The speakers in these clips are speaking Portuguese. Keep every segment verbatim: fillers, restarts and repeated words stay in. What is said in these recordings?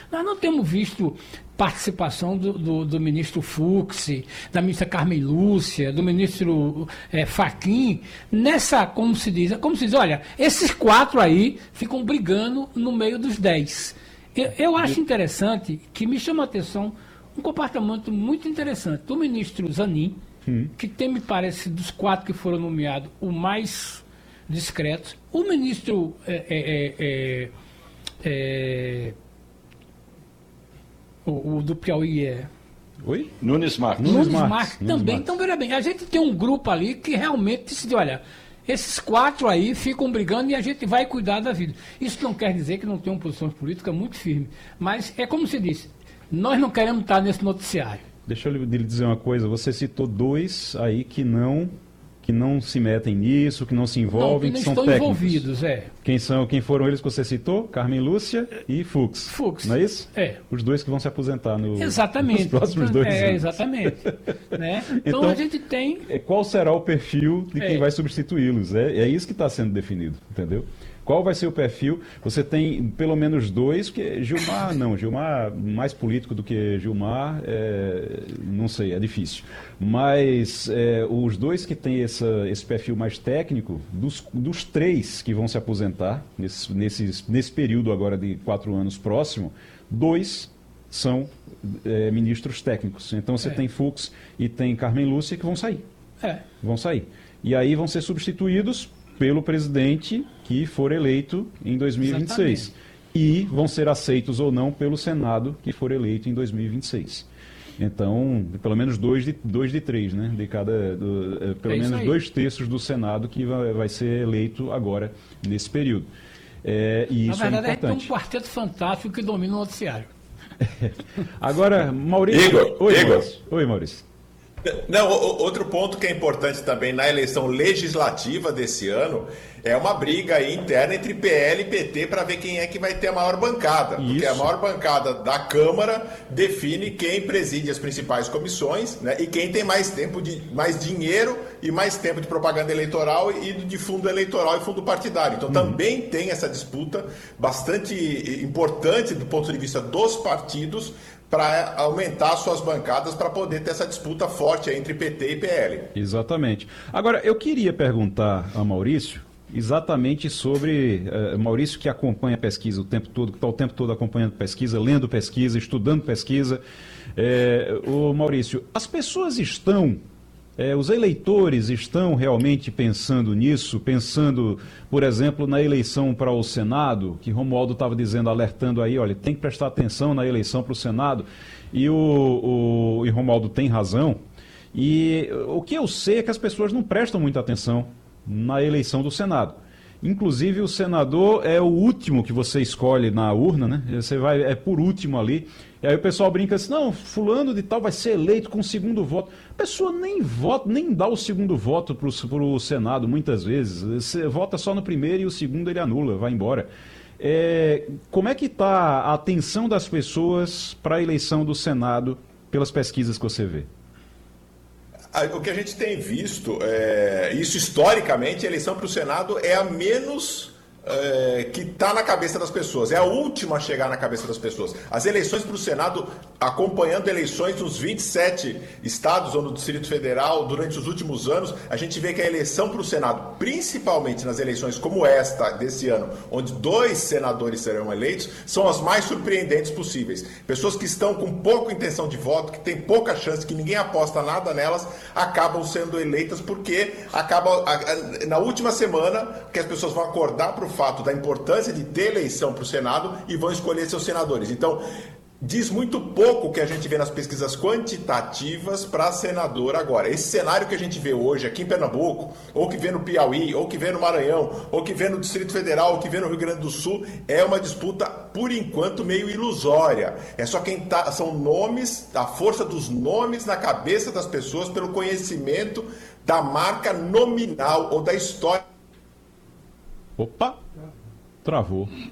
Nós não temos visto participação do, do, do ministro Fux, da ministra Carmen Lúcia, do ministro é, Fachin, nessa, como se diz, como se diz, olha, esses quatro aí ficam brigando no meio dos dez. Eu, eu acho interessante, que me chama a atenção, um comportamento muito interessante do ministro Zanin, hum. que tem, me parece, dos quatro que foram nomeados, o mais discreto. O ministro é, é, é, é, o, o do Piauí é... Oi? Nunes Marques. Nunes, Nunes Marques, Marques também. Nunes Então, veja bem, a gente tem um grupo ali que realmente decide, olha, esses quatro aí ficam brigando e a gente vai cuidar da vida. Isso não quer dizer que não tenham posições políticas muito firmes, mas é como se disse, nós não queremos estar nesse noticiário. Deixa eu lhe dizer uma coisa, você citou dois aí que não... que não se metem nisso, que não se envolvem, não, que, que são estão técnicos. envolvidos, é. Quem são, quem foram eles que você citou? Carmen Lúcia e Fux. Fux. Não é isso? É. Os dois que vão se aposentar no, exatamente. nos próximos dois é, anos. Exatamente. né? então, então, a gente tem... Qual será o perfil de quem é. vai substituí-los? É, é isso que está sendo definido, entendeu? Qual vai ser o perfil? Você tem pelo menos dois, que Gilmar, não, Gilmar, mais político do que Gilmar, é, não sei, é difícil. Mas é, os dois que têm essa, esse perfil mais técnico, dos, dos três que vão se aposentar nesse, nesse, nesse período agora de quatro anos próximo, dois são é, ministros técnicos. Então você é. tem Fux e tem Carmen Lúcia que vão sair. É. Vão sair. E aí vão ser substituídos pelo presidente que for eleito em dois mil e vinte e seis. Exatamente. E vão ser aceitos ou não pelo Senado que for eleito em dois mil e vinte e seis. Então, pelo menos dois de, dois de três, né? De cada, do, é, pelo é menos dois terços do Senado que vai, vai ser eleito agora, nesse período. É, e Na isso verdade, é importante. É um quarteto fantástico que domina o noticiário. Agora, Maurício... Igor, Oi, Igor. Maurício. Oi, Maurício. Não, outro ponto que é importante também na eleição legislativa desse ano é uma briga aí interna entre P L e P T para ver quem é que vai ter a maior bancada. Isso. Porque a maior bancada da Câmara define quem preside as principais comissões, né, e quem tem mais tempo de mais dinheiro e mais tempo de propaganda eleitoral e de fundo eleitoral e fundo partidário. Então uhum. também tem essa disputa bastante importante do ponto de vista dos partidos para aumentar suas bancadas para poder ter essa disputa forte entre P T e P L. Exatamente. Agora, eu queria perguntar a Maurício exatamente sobre... Uh, Maurício que acompanha a pesquisa o tempo todo, que está o tempo todo acompanhando pesquisa, lendo pesquisa, estudando pesquisa. É, o Maurício, as pessoas estão... É, os eleitores estão realmente pensando nisso, pensando, por exemplo, na eleição para o Senado, que Romualdo estava dizendo, alertando aí, olha, tem que prestar atenção na eleição para o Senado, e o, o e Romualdo tem razão, e o que eu sei é que as pessoas não prestam muita atenção na eleição do Senado. Inclusive o senador é o último que você escolhe na urna, né? Você vai, é por último ali. E aí o pessoal brinca assim, não, fulano de tal vai ser eleito com o segundo voto. A pessoa nem vota, nem dá o segundo voto para o Senado, muitas vezes. Você vota só no primeiro e o segundo ele anula, vai embora. É, como é que está a atenção das pessoas para a eleição do Senado pelas pesquisas que você vê? O que a gente tem visto, é, isso historicamente, a eleição para o Senado é a menos é, que está na cabeça das pessoas, é a última a chegar na cabeça das pessoas. As eleições para o Senado, acompanhando eleições nos vinte e sete estados ou no Distrito Federal durante os últimos anos, a gente vê que a eleição para o Senado, principalmente nas eleições como esta desse ano, onde dois senadores serão eleitos, são as mais surpreendentes possíveis. Pessoas que estão com pouca intenção de voto, que têm pouca chance, que ninguém aposta nada nelas, acabam sendo eleitas porque acaba na última semana que as pessoas vão acordar para o fato da importância de ter eleição para o Senado e vão escolher seus senadores. Então, diz muito pouco o que a gente vê nas pesquisas quantitativas para senador agora. Esse cenário que a gente vê hoje aqui em Pernambuco, ou que vê no Piauí, ou que vê no Maranhão, ou que vê no Distrito Federal, ou que vê no Rio Grande do Sul, é uma disputa, por enquanto, meio ilusória. É só quem tá, são nomes, a força dos nomes na cabeça das pessoas pelo conhecimento da marca nominal ou da história. Opa! Travou.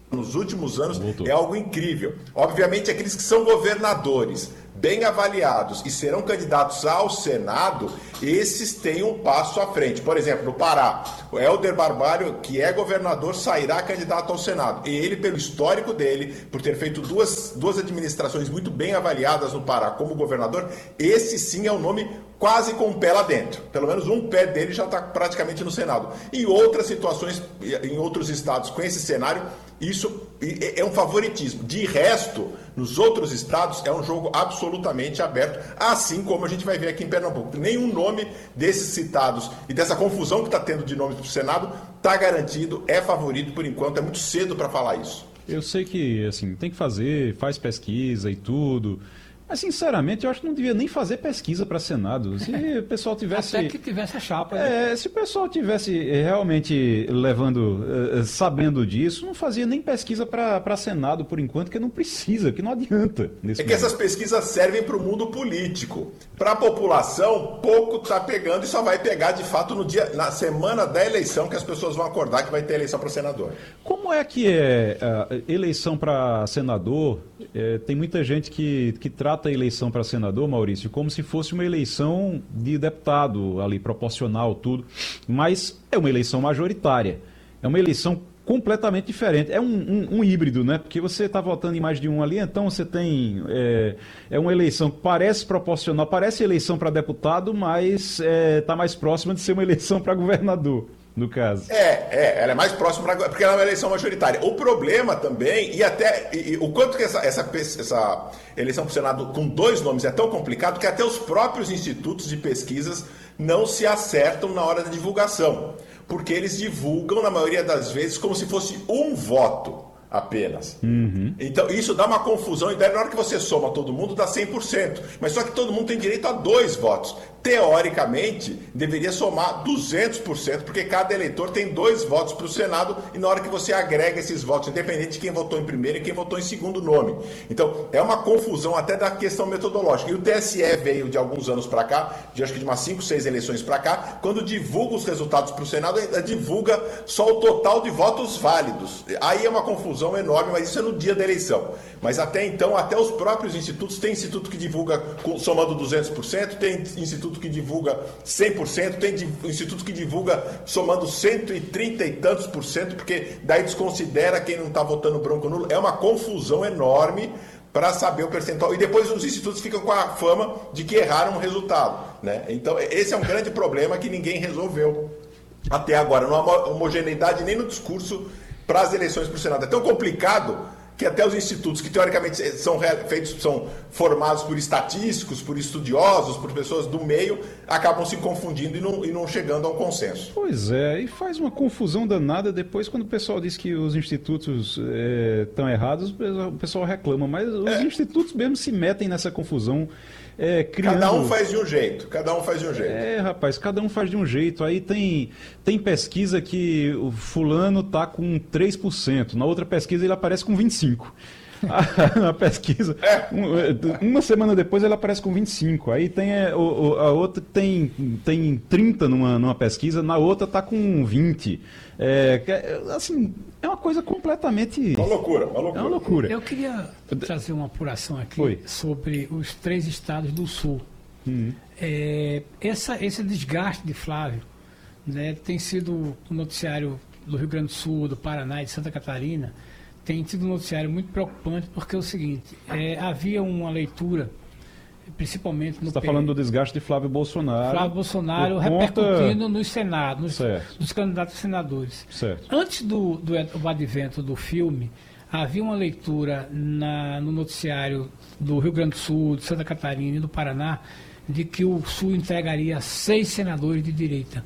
nos últimos anos é algo incrível. Obviamente, aqueles que são governadores, bem avaliados e serão candidatos ao Senado, esses têm um passo à frente. Por exemplo, no Pará, o Helder Barbalho, que é governador, sairá candidato ao Senado. E ele, pelo histórico dele, por ter feito duas, duas administrações muito bem avaliadas no Pará como governador, esse sim é um nome quase com um pé lá dentro. Pelo menos um pé dele já está praticamente no Senado. Em outras situações, em outros estados com esse cenário, isso é um favoritismo. De resto, nos outros estados é um jogo absolutamente aberto, assim como a gente vai ver aqui em Pernambuco. Nenhum nome desses citados e dessa confusão que está tendo de nomes para o Senado está garantido, é favorito por enquanto, é muito cedo para falar isso. Eu sei que assim tem que fazer, faz pesquisa e tudo. Mas, sinceramente, eu acho que não devia nem fazer pesquisa para Senado. Se o pessoal tivesse... Até que tivesse a chapa. Né? É, se o pessoal tivesse realmente levando, uh, sabendo disso, não fazia nem pesquisa para Senado, por enquanto, que não precisa, que não adianta. Nesse é que momento. Essas pesquisas servem para o mundo político. Para a população, pouco está pegando e só vai pegar, de fato, no dia, na semana da eleição, que as pessoas vão acordar que vai ter eleição para o senador. Como é que é a eleição para senador? É, tem muita gente que, que trata a eleição para senador, Maurício, como se fosse uma eleição de deputado, ali, proporcional, tudo. Mas é uma eleição majoritária. É uma eleição completamente diferente. É um, um, um híbrido, né? Porque você está votando em mais de um ali, então você tem... É, é uma eleição que parece proporcional, parece eleição para deputado, mas está é, mais próxima de ser uma eleição para governador. No caso. É, é, ela é mais próxima, porque ela é uma eleição majoritária. O problema também, e até e, e, o quanto que essa, essa, essa eleição para o Senado com dois nomes é tão complicado que até os próprios institutos de pesquisas não se acertam na hora da divulgação. Porque eles divulgam, na maioria das vezes, como se fosse um voto apenas. Uhum. Então isso dá uma confusão, e daí na hora que você soma todo mundo dá cem por cento, mas só que todo mundo tem direito a dois votos. Teoricamente deveria somar duzentos por cento, porque cada eleitor tem dois votos para o Senado, e na hora que você agrega esses votos, independente de quem votou em primeiro e quem votou em segundo nome. Então é uma confusão até da questão metodológica, e o T S E veio de alguns anos para cá, de acho que de umas cinco, seis eleições para cá, quando divulga os resultados para o Senado, divulga só o total de votos válidos. Aí é uma confusão enorme, mas isso é no dia da eleição. Mas até então, até os próprios institutos, tem instituto que divulga somando duzentos por cento, tem instituto que divulga cem por cento, tem instituto que divulga somando cento e trinta e tantos por cento, porque daí desconsidera quem não está votando branco ou nulo. É uma confusão enorme para saber o percentual. E depois os institutos ficam com a fama de que erraram o resultado, né? Então, esse é um grande problema que ninguém resolveu até agora. Não há homogeneidade nem no discurso para as eleições para o Senado. É tão complicado que até os institutos que teoricamente são feitos, são formados por estatísticos, por estudiosos, por pessoas do meio, acabam se confundindo e não, e não chegando a um consenso. Pois é, e faz uma confusão danada depois quando o pessoal diz que os institutos estão é, errados, o pessoal reclama, mas os é. institutos mesmo se metem nessa confusão. É, criando... Cada um faz de um jeito, cada um faz de um jeito. É, rapaz, cada um faz de um jeito. Aí tem, tem pesquisa que o fulano tá com três por cento, na outra pesquisa ele aparece com vinte e cinco por cento. Na pesquisa, é. uma semana depois ele aparece com vinte e cinco por cento. Aí tem a, a outra tem, tem trinta por cento numa, numa pesquisa, na outra tá com vinte por cento. É, assim, é uma coisa completamente... Uma loucura, uma loucura. É uma loucura. Eu queria trazer uma apuração aqui Oi. sobre os três estados do Sul. Uhum. É, essa, esse desgaste de Flávio, né, tem sido o noticiário do Rio Grande do Sul, do Paraná e de Santa Catarina, tem sido um noticiário muito preocupante, porque é o seguinte, é, havia uma leitura, principalmente no... Você está falando do desgaste de Flávio Bolsonaro. Flávio Bolsonaro conta... repercutindo nos Senados, nos, certo. nos candidatos a senadores. Certo. Antes do, do, do advento do filme, havia uma leitura na, no noticiário do Rio Grande do Sul, de Santa Catarina e do Paraná, de que o Sul entregaria seis senadores de direita.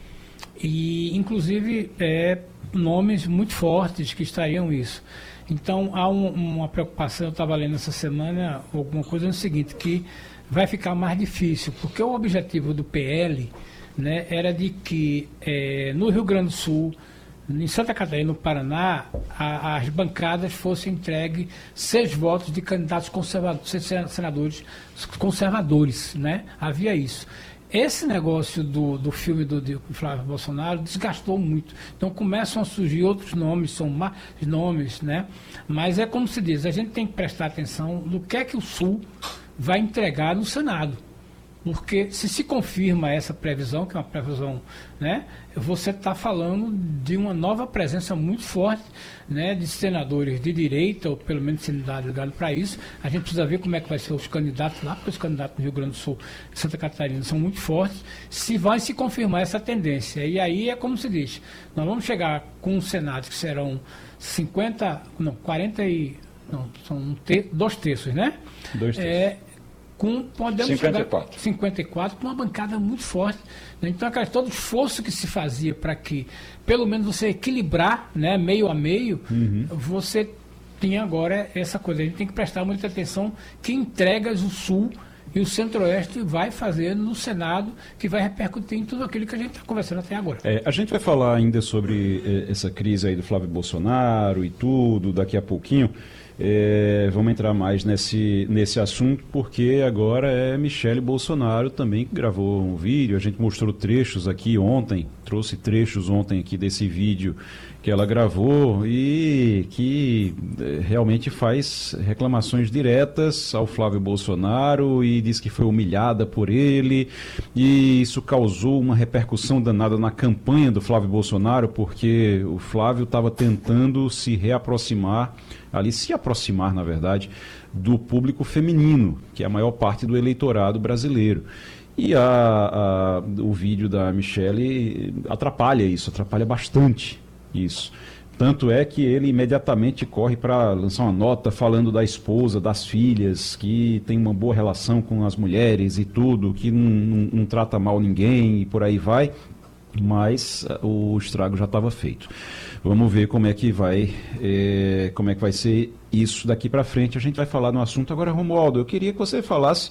E, inclusive, é, nomes muito fortes que estariam isso. Então, há um, uma preocupação, eu estava lendo essa semana, alguma coisa no seguinte, que vai ficar mais difícil, porque o objetivo do P L, né, era de que é, no Rio Grande do Sul, em Santa Catarina e no Paraná, a, as bancadas fossem entregues seis votos de candidatos conservadores, senadores conservadores, né? Havia isso. esse negócio do, do filme do, do Flávio Bolsonaro desgastou muito. Então começam a surgir outros nomes, são mais nomes, né? Mas é como se diz, a gente tem que prestar atenção no que é que o Sul vai entregar no Senado. Porque se se confirma essa previsão, que é uma previsão, né, você está falando de uma nova presença muito forte, né, de senadores de direita, ou pelo menos senadores ligados para isso. A gente precisa ver como é que vai ser os candidatos lá, porque os candidatos do Rio Grande do Sul e Santa Catarina são muito fortes, se vai se confirmar essa tendência. E aí é como se diz, nós vamos chegar com um Senado que serão cinquenta, não, quarenta e... não, são um ter, dois terços, né? Dois terços. É, com, podemos cinquenta e quatro. chegar cinquenta e quatro, com uma bancada muito forte. Né? Então, aquela, todo esforço que se fazia para que, pelo menos, você equilibrar, né, meio a meio, uhum. você tem agora essa coisa. A gente tem que prestar muita atenção que entregas o Sul e o Centro-Oeste vai fazer no Senado, que vai repercutir em tudo aquilo que a gente está conversando até agora. É, a gente vai falar ainda sobre eh, essa crise aí do Flávio Bolsonaro e tudo, daqui a pouquinho. É, vamos entrar mais nesse, nesse assunto, porque agora é Michele Bolsonaro também que gravou um vídeo. A gente mostrou trechos aqui ontem, trouxe trechos ontem aqui desse vídeo que ela gravou e que é, realmente faz reclamações diretas ao Flávio Bolsonaro e diz que foi humilhada por ele, e isso causou uma repercussão danada na campanha do Flávio Bolsonaro, porque o Flávio estava tentando se reaproximar ali se aproximar, na verdade, do público feminino, que é a maior parte do eleitorado brasileiro. E a, a, o vídeo da Michele atrapalha isso, atrapalha bastante isso. Tanto é que ele imediatamente corre para lançar uma nota falando da esposa, das filhas, que tem uma boa relação com as mulheres e tudo, que não, não, não trata mal ninguém e por aí vai. Mas o estrago já estava feito. Vamos ver como é que vai, é, como é que vai ser isso daqui para frente. A gente vai falar no assunto. Agora, Romualdo, eu queria que você falasse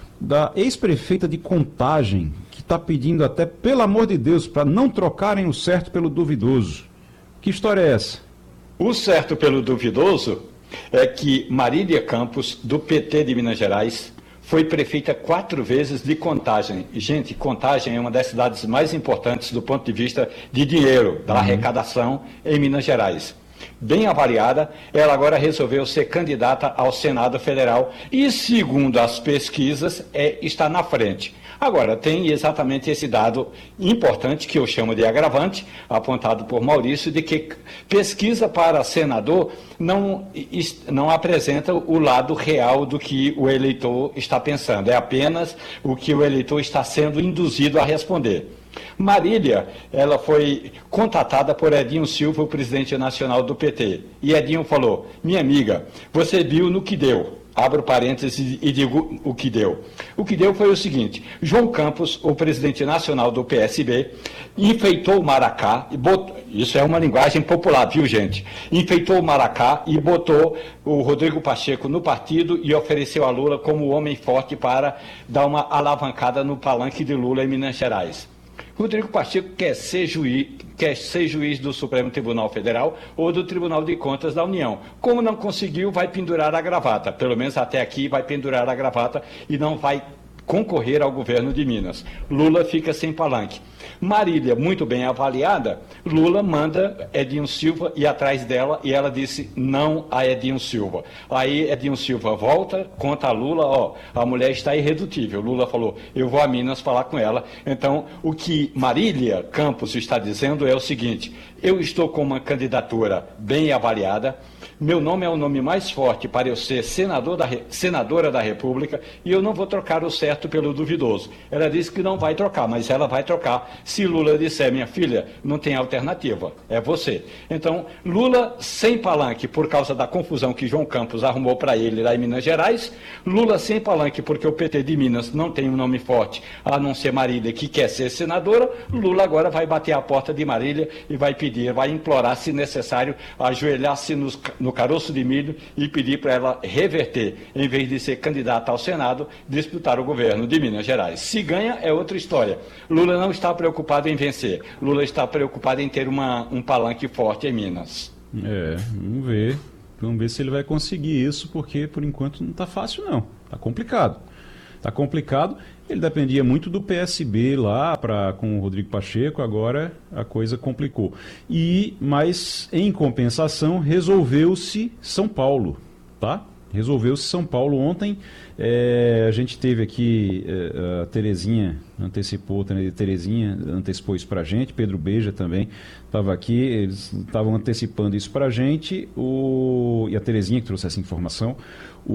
da ex-prefeita de Contagem, que está pedindo até, pelo amor de Deus, para não trocarem o certo pelo duvidoso. Que história é essa? O certo pelo duvidoso é que Marília Campos, do P T de Minas Gerais, foi prefeita quatro vezes de Contagem. Gente, Contagem é uma das cidades mais importantes do ponto de vista de dinheiro, da arrecadação em Minas Gerais. Bem avaliada, ela agora resolveu ser candidata ao Senado Federal e, segundo as pesquisas, é, está na frente. Agora, tem exatamente esse dado importante, que eu chamo de agravante, apontado por Maurício, de que pesquisa para senador não, não apresenta o lado real do que o eleitor está pensando, é apenas o que o eleitor está sendo induzido a responder. Marília, ela foi contatada por Edinho Silva, o presidente nacional do P T, e Edinho falou: minha amiga, você viu no que deu. Abro parênteses e digo o que deu. O que deu foi o seguinte: João Campos, o presidente nacional do P S B, enfeitou o Maracá, e botou, isso é uma linguagem popular, viu, gente? Enfeitou o Maracá e botou o Rodrigo Pacheco no partido e ofereceu a Lula como homem forte para dar uma alavancada no palanque de Lula em Minas Gerais. Rodrigo Pacheco quer ser juiz, quer ser juiz do Supremo Tribunal Federal ou do Tribunal de Contas da União. Como não conseguiu, vai pendurar a gravata. Pelo menos até aqui vai pendurar a gravata e não vai concorrer ao governo de Minas. Lula fica sem palanque. Marília, muito bem avaliada, Lula manda Edinho Silva ir atrás dela e ela disse não a Edinho Silva. Aí Edinho Silva volta, conta a Lula, ó, a mulher está irredutível. Lula falou, eu vou a Minas falar com ela. Então, o que Marília Campos está dizendo é o seguinte: eu estou com uma candidatura bem avaliada, meu nome é o nome mais forte para eu ser senador da, senadora da República e eu não vou trocar o certo pelo duvidoso. Ela disse que não vai trocar, mas ela vai trocar se Lula disser, minha filha, não tem alternativa, é você. Então, Lula sem palanque por causa da confusão que João Campos arrumou para ele lá em Minas Gerais, Lula sem palanque porque o P T de Minas não tem um nome forte, a não ser Marília, que quer ser senadora. Lula agora vai bater a porta de Marília e vai pedir, vai implorar, se necessário, ajoelhar-se nos, no caroço de milho e pedir para ela reverter, em vez de ser candidata ao Senado, disputar o governo de Minas Gerais. Se ganha, é outra história. Lula não está preocupado em vencer. Lula está preocupado em ter uma, um palanque forte em Minas. É, vamos ver. Vamos ver se ele vai conseguir isso, porque por enquanto não está fácil não. Está complicado. Está complicado. Ele dependia muito do P S B lá pra, com o Rodrigo Pacheco, agora a coisa complicou. E, mas, em compensação, resolveu-se São Paulo, tá? Resolveu-se São Paulo ontem. É, a gente teve aqui, é, a Terezinha antecipou, a Terezinha antecipou isso pra gente, Pedro Beja também estava aqui, eles estavam antecipando isso pra gente, o, e a Terezinha que trouxe essa informação.